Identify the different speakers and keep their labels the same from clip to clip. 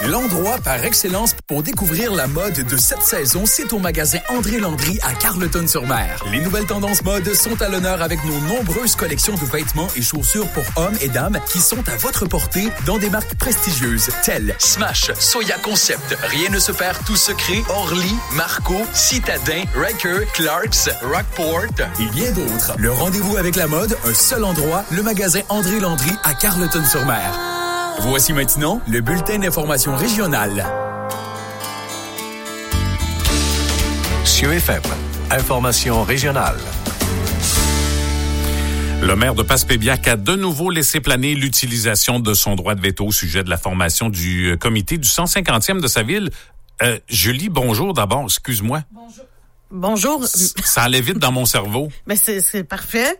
Speaker 1: L'endroit par excellence pour découvrir la mode de cette saison, c'est au magasin André Landry à Carleton-sur-Mer. Les nouvelles tendances mode sont à l'honneur avec nos nombreuses collections de vêtements et chaussures pour hommes et dames qui sont à votre portée dans des marques prestigieuses telles Smash, Soya Concept, Rien ne se perd, Tout secret, Orly, Marco, Citadin, Riker, Clarks, Rockport et bien d'autres. Le rendez-vous avec la mode, un seul endroit, le magasin André Landry à Carleton-sur-Mer. Voici maintenant le bulletin d'information régionale.
Speaker 2: CIeux FM, information régionale.
Speaker 3: Le maire de Passepébiac a de nouveau laissé planer l'utilisation de son droit de veto au sujet de la formation du comité du 150e de sa ville. Julie, bonjour d'abord, excuse-moi.
Speaker 4: Bonjour.
Speaker 3: Ça allait vite dans mon cerveau.
Speaker 4: Ben c'est parfait.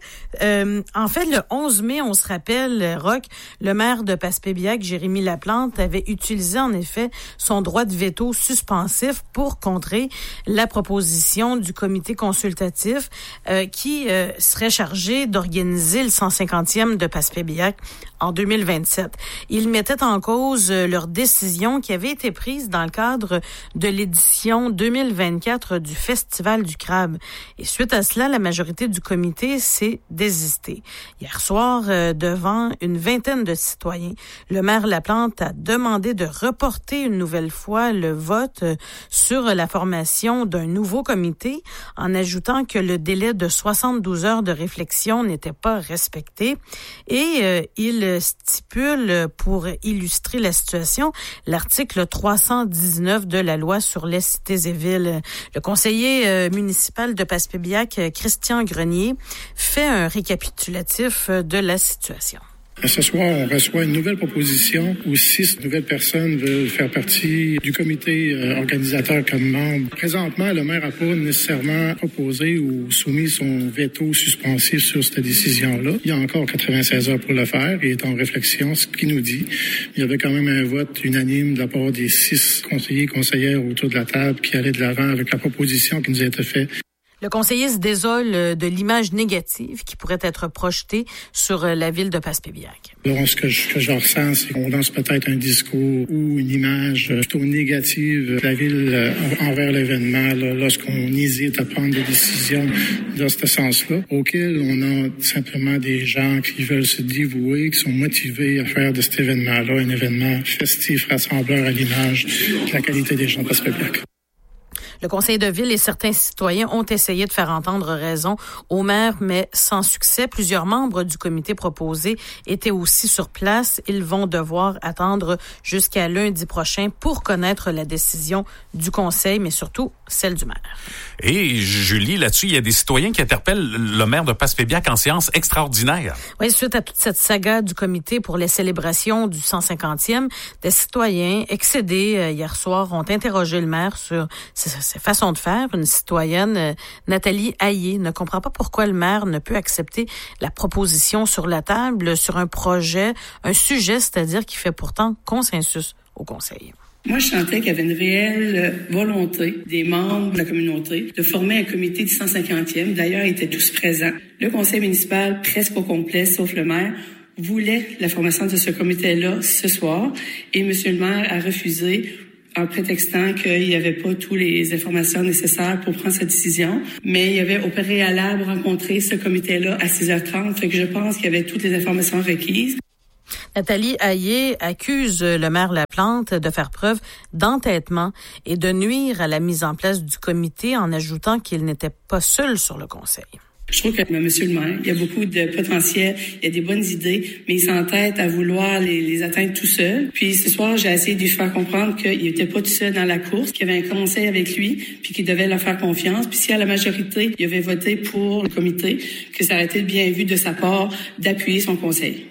Speaker 4: En fait, le 11 mai, on se rappelle, Roch, le maire de Passepébiac, Jérémy Laplante, avait utilisé en effet son droit de veto suspensif pour contrer la proposition du comité consultatif qui serait chargé d'organiser le 150e de Passepébiac en 2027. Il mettait en cause leur décision qui avait été prise dans le cadre de l'édition 2024 du Festival du crabe. Et suite à cela, la majorité du comité s'est désistée. Hier soir, devant une vingtaine de citoyens, le maire Laplante a demandé de reporter une nouvelle fois le vote sur la formation d'un nouveau comité en ajoutant que le délai de 72 heures de réflexion n'était pas respecté. Et il stipule, pour illustrer la situation, l'article 319 de la loi sur les cités et villes. Le conseiller municipal de Passepébiac, Christian Grenier, fait un récapitulatif de la situation.
Speaker 5: Ce soir, on reçoit une nouvelle proposition où 6 nouvelles personnes veulent faire partie du comité organisateur comme membre. Présentement, le maire n'a pas nécessairement proposé ou soumis son veto suspensif sur cette décision-là. Il y a encore 96 heures pour le faire et est en réflexion, ce qui nous dit. Il y avait quand même un vote unanime de la part des 6 conseillers et conseillères autour de la table qui allaient de l'avant avec la proposition qui nous a été faite.
Speaker 4: Le conseiller se désole de l'image négative qui pourrait être projetée sur la ville de Passepébiac.
Speaker 5: Alors, ce que je ressens, c'est qu'on lance peut-être un discours ou une image plutôt négative de la ville envers l'événement lorsqu'on hésite à prendre des décisions dans ce sens-là, auquel on a simplement des gens qui veulent se dévouer, qui sont motivés à faire de cet événement-là un événement festif, rassembleur à l'image de la qualité des gens de Passepébiac.
Speaker 4: Le conseil de ville et certains citoyens ont essayé de faire entendre raison au maire, mais sans succès. Plusieurs membres du comité proposé étaient aussi sur place. Ils vont devoir attendre jusqu'à lundi prochain pour connaître la décision du conseil, mais surtout celle du maire.
Speaker 3: Et Julie, là-dessus, il y a des citoyens qui interpellent le maire de Passepébiac en séance extraordinaire.
Speaker 4: Oui, suite à toute cette saga du comité pour les célébrations du 150e, des citoyens excédés hier soir ont interrogé le maire sur ses façons de faire. Une citoyenne, Nathalie Hayé, ne comprend pas pourquoi le maire ne peut accepter la proposition sur la table sur un projet, un sujet, c'est-à-dire qui fait pourtant consensus au conseil.
Speaker 6: Moi, je sentais qu'il y avait une réelle volonté des membres de la communauté de former un comité du 150e. D'ailleurs, ils étaient tous présents. Le conseil municipal, presque au complet, sauf le maire, voulait la formation de ce comité-là ce soir. Et M. le maire a refusé en prétextant qu'il n'y avait pas toutes les informations nécessaires pour prendre cette décision. Mais il y avait au préalable rencontré ce comité-là à 6h30. Fait que je pense qu'il y avait toutes les informations requises.
Speaker 4: Nathalie Hayé accuse le maire Laplante de faire preuve d'entêtement et de nuire à la mise en place du comité en ajoutant qu'il n'était pas seul sur le conseil.
Speaker 6: Je trouve que monsieur le maire, il y a beaucoup de potentiel, il y a des bonnes idées, mais il s'entête à vouloir les atteindre tout seul. Puis ce soir, j'ai essayé de lui faire comprendre qu'il n'était pas tout seul dans la course, qu'il y avait un conseil avec lui, puis qu'il devait leur faire confiance. Puis si à la majorité, il avait voté pour le comité, que ça aurait été bien vu de sa part d'appuyer son conseil.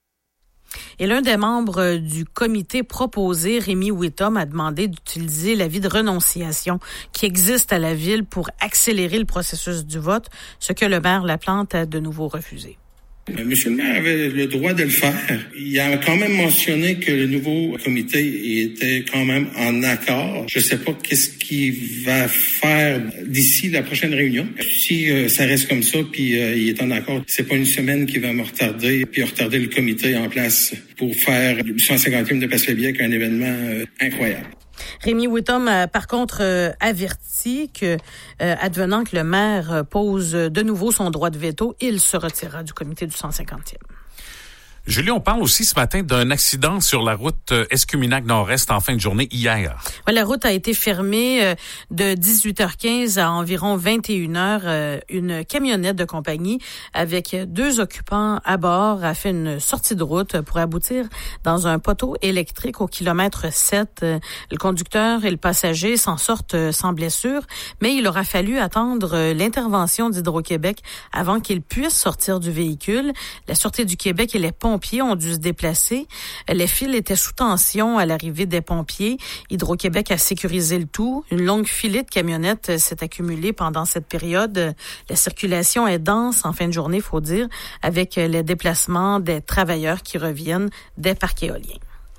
Speaker 4: Et l'un des membres du comité proposé, Rémi Whittom, a demandé d'utiliser l'avis de renonciation qui existe à la ville pour accélérer le processus du vote, ce que le maire Laplante a de nouveau refusé.
Speaker 5: Monsieur le maire avait le droit de le faire. Il a quand même mentionné que le nouveau comité était quand même en accord. Je sais pas qu'est-ce qu'il va faire d'ici la prochaine réunion. Si ça reste comme ça, puis il est en accord, c'est pas une semaine qui va me retarder, puis retarder le comité en place pour faire le 150e de Passepébiac, un événement incroyable.
Speaker 4: Rémi Whittom a par contre averti que, advenant que le maire pose de nouveau son droit de veto, il se retirera du comité du 150e.
Speaker 3: Julie, on parle aussi ce matin d'un accident sur la route Escuminac-Nord-Est en fin de journée hier.
Speaker 4: Ouais, la route a été fermée de 18h15 à environ 21h. Une camionnette de compagnie avec 2 occupants à bord a fait une sortie de route pour aboutir dans un poteau électrique au kilomètre 7. Le conducteur et le passager s'en sortent sans blessure, mais il aura fallu attendre l'intervention d'Hydro-Québec avant qu'ils puissent sortir du véhicule. La Sûreté du Québec et les pompiers ont dû se déplacer. Les fils étaient sous tension à l'arrivée des pompiers. Hydro-Québec a sécurisé le tout. Une longue filée de camionnettes s'est accumulée pendant cette période. La circulation est dense en fin de journée, faut dire, avec les déplacements des travailleurs qui reviennent des parcs éoliens.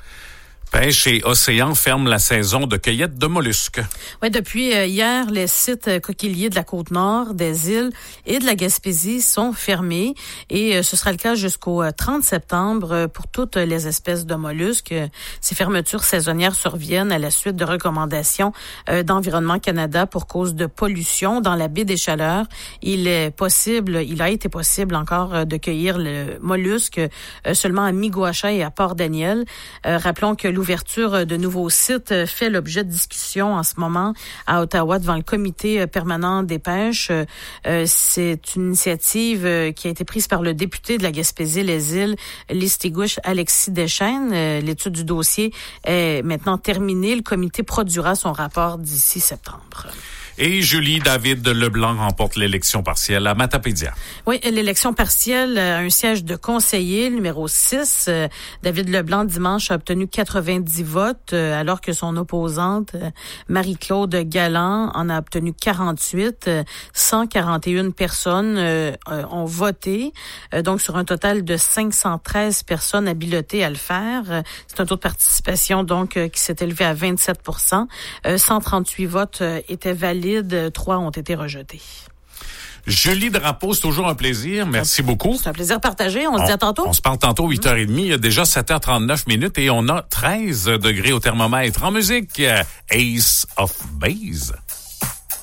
Speaker 3: Pêche et Océan ferment la saison de cueillette de mollusques.
Speaker 4: Oui, depuis hier, les sites coquilliers de la Côte-Nord, des îles et de la Gaspésie sont fermés et ce sera le cas jusqu'au 30 septembre pour toutes les espèces de mollusques. Ces fermetures saisonnières surviennent à la suite de recommandations d'Environnement Canada pour cause de pollution dans la baie des Chaleurs. Il a été possible encore de cueillir le mollusque seulement à Miguacha et à Port-Daniel. Rappelons que l'ouverture de nouveaux sites fait l'objet de discussions en ce moment à Ottawa devant le comité permanent des pêches. C'est une initiative qui a été prise par le député de la Gaspésie-les-Îles, Listigouche, Alexis Deschênes. L'étude du dossier est maintenant terminée. Le comité produira son rapport d'ici septembre.
Speaker 3: Et Julie, David Leblanc remporte l'élection partielle à Matapédia.
Speaker 4: Oui, l'élection partielle a un siège de conseiller, numéro 6. David Leblanc, dimanche, a obtenu 90 votes, alors que son opposante, Marie-Claude Galland, en a obtenu 48. 141 personnes ont voté, donc sur un total de 513 personnes habilitées à le faire. C'est un taux de participation donc qui s'est élevé à 27%. 138 votes étaient valides. 3 ont été rejetés.
Speaker 3: Julie Drapeau, c'est toujours un plaisir. Merci beaucoup.
Speaker 4: C'est un plaisir partagé. On se dit à tantôt.
Speaker 3: On se parle tantôt, 8h30. Il y a déjà 7h39 et on a 13 degrés au thermomètre. En musique, Ace of Base.